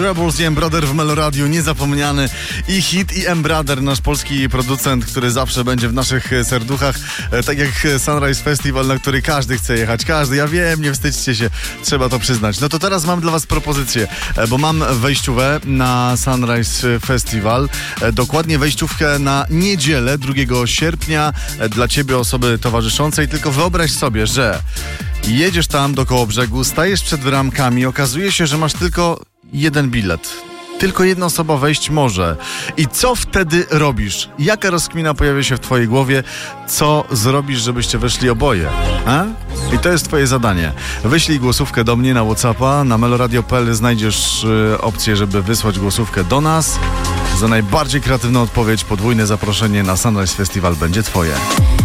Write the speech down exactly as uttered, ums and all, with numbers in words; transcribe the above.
Rebels i M-Brother w Meloradiu, niezapomniany i hit, i M-Brother, nasz polski producent, który zawsze będzie w naszych serduchach, tak jak Sunrise Festival, na który każdy chce jechać, każdy, ja wiem, nie wstydźcie się, trzeba to przyznać. No to teraz mam dla was propozycję, bo mam wejściówę na Sunrise Festival, dokładnie wejściówkę na niedzielę, drugiego sierpnia, dla ciebie, osoby towarzyszącej. Tylko wyobraź sobie, że jedziesz tam do Kołobrzegu, stajesz przed bramkami, okazuje się, że masz tylko jeden bilet. Tylko jedna osoba wejść może. I co wtedy robisz? Jaka rozkmina pojawia się w twojej głowie? Co zrobisz, żebyście weszli oboje? A? I to jest twoje zadanie. Wyślij głosówkę do mnie na WhatsAppa. Na meloradio kropka p l znajdziesz y, opcję, żeby wysłać głosówkę do nas. Za najbardziej kreatywną odpowiedź podwójne zaproszenie na Sunrise Festival będzie twoje.